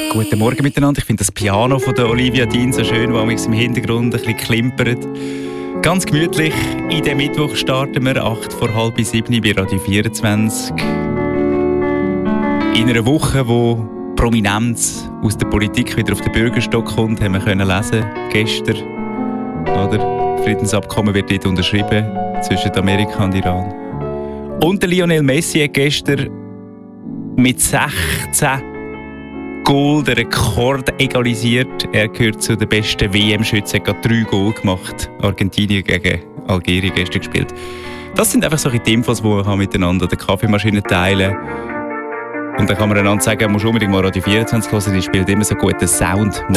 Guten Morgen miteinander. Ich finde das Piano von der Olivia Dean so schön, das im Hintergrund ein bisschen klimpert. Ganz gemütlich. In den Mittwoch starten wir 6:45 bei Radio 24. In einer Woche, wo Prominenz aus der Politik wieder auf den Bürgerstock kommt, haben wir können lesen gestern. Oder? Friedensabkommen wird dort unterschrieben zwischen Amerika und Iran. Und der Lionel Messi hat gestern mit 16 Goal den Rekord egalisiert. Er gehört zu den besten WM-Schützen. Er hat 3 Goal gemacht. Argentinien gegen Algerien gestern gespielt. Das sind einfach solche Infos, die man miteinander die Kaffeemaschine teilen kann. Und dann kann man einander sagen, man muss unbedingt mal Radio 24 hören, die spielt immer so guten Sound.